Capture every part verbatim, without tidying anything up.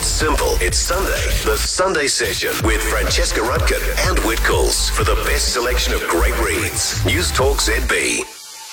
It's simple. It's Sunday. The Sunday Session with Francesca Rudkin and Whitcoulls for the best selection of great reads. News Talk Z B.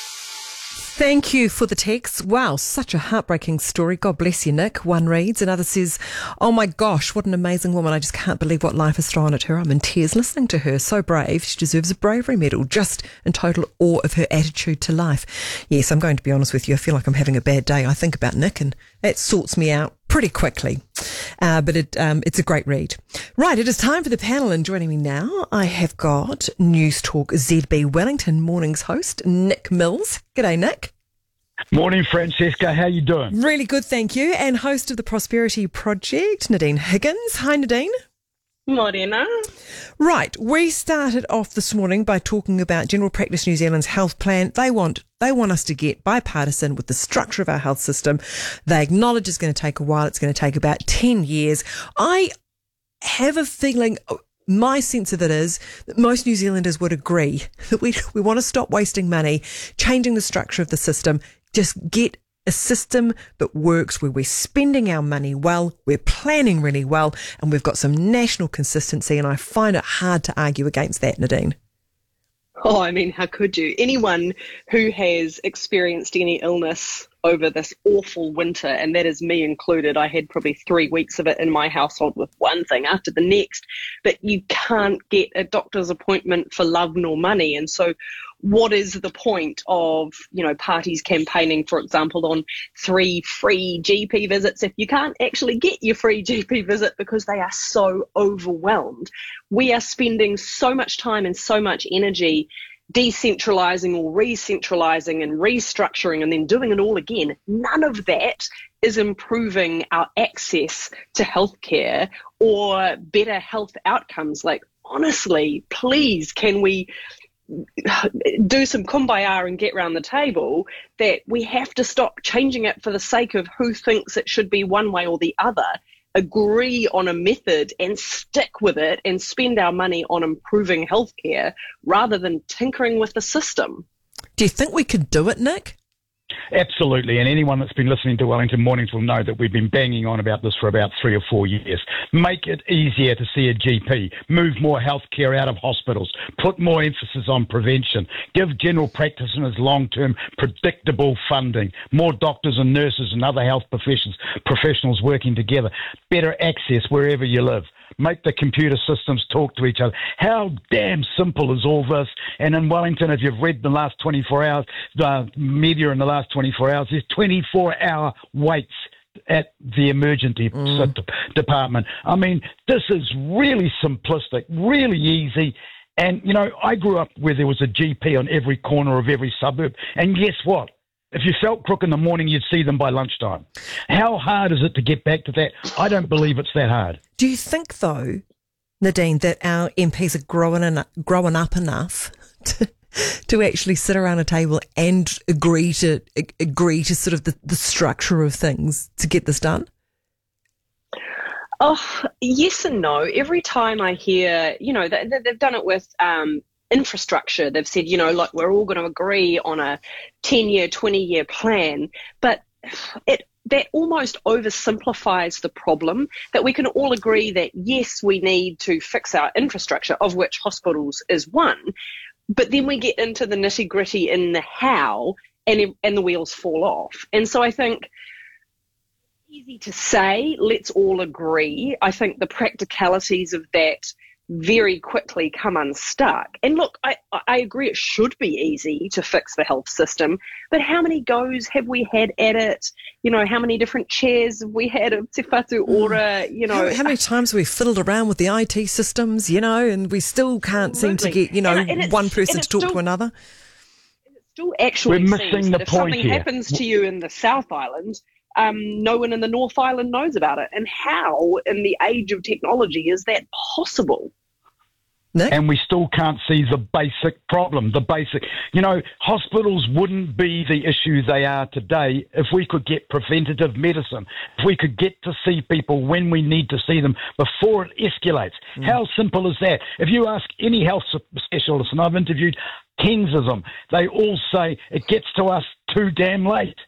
Thank you for the text. Wow, such a heartbreaking story. God bless you, Nick. One reads, another says, oh my gosh, what an amazing woman. I just can't believe what life has thrown at her. I'm in tears listening to her. So brave. She deserves a bravery medal. Just in total awe of her attitude to life. Yes, I'm going to be honest with you. I feel like I'm having a bad day. I think about Nick and that sorts me out pretty quickly. Uh, but it, um, it's a great read. Right, it is time for the panel, and joining me now, I have got News Talk Z B Wellington Mornings host, Nick Mills. G'day, Nick. Morning, Francesca. How you doing? Really good, thank you. And host of the Prosperity Project, Nadine Higgins. Hi, Nadine. Morena. Right, we started off this morning by talking about General Practice New Zealand's health plan. They want they want us to get bipartisan with the structure of our health system. They acknowledge it's going to take a while. It's going to take about ten years. I have a feeling, my sense of it is that most New Zealanders would agree that we we want to stop wasting money, changing the structure of the system, just get a system that works where we're spending our money well, we're planning really well, and we've got some national consistency, and I find it hard to argue against that, Nadine. Oh, I mean, how could you? Anyone who has experienced any illness over this awful winter, and that is me included, I had probably three weeks of it in my household with one thing after the next, but you can't get a doctor's appointment for love nor money. And so what is the point of, you know, parties campaigning, for example, on three free G P visits if you can't actually get your free G P visit because they are so overwhelmed? We are spending so much time and so much energy decentralising or re-centralising and restructuring and then doing it all again. None of that is improving our access to healthcare or better health outcomes. Like, honestly, please, can we do some kumbaya and get round the table that we have to stop changing it for the sake of who thinks it should be one way or the other, agree on a method and stick with it and spend our money on improving healthcare rather than tinkering with the system. Do you think we could do it, Nick? Absolutely, and anyone that's been listening to Wellington Mornings will know that we've been banging on about this for about three or four years. Make it easier to see a G P, move more healthcare out of hospitals, put more emphasis on prevention, give general practitioners long-term predictable funding, more doctors and nurses and other health professions, professionals working together, better access wherever you live. Make the computer systems talk to each other. How damn simple is all this? And in Wellington, if you've read the last twenty-four hours, the media in the last twenty-four hours, there's twenty-four hour waits at the emergency mm. department. I mean, this is really simplistic, really easy. And, you know, I grew up where there was a G P on every corner of every suburb. And guess what? If you felt crook in the morning, you'd see them by lunchtime. How hard is it to get back to that? I don't believe it's that hard. Do you think, though, Nadine, that our M Ps are growing, en- growing up enough to, to actually sit around a table and agree to agree to sort of the, the structure of things to get this done? Oh, yes and no. Every time I hear, you know, they, they've done it with um, infrastructure. They've said, you know, like, we're all going to agree on a ten-year, twenty-year plan, but it that almost oversimplifies the problem, that we can all agree that, yes, we need to fix our infrastructure, of which hospitals is one, but then we get into the nitty-gritty in the how, and, and the wheels fall off. And so I think easy to say, let's all agree. I think the practicalities of that very quickly come unstuck. And look, I, I agree it should be easy to fix the health system, but how many goes have we had at it? You know, how many different chairs have we had of Te Whatu Ora, you know. How, how many times have we fiddled around with the I T systems, you know, and we still can't Absolutely. seem to get, you know, and, and one person to talk still, to another? It still actually We're seems missing that the if point something here. happens to you in the South Island, Um, no one in the North Island knows about it. And how, in the age of technology, is that possible? Nick? And we still can't see the basic problem, the basic, you know, hospitals wouldn't be the issue they are today if we could get preventative medicine, if we could get to see people when we need to see them before it escalates. Mm. How simple is that? If you ask any health specialist, and I've interviewed tens of them, they all say it gets to us too damn late.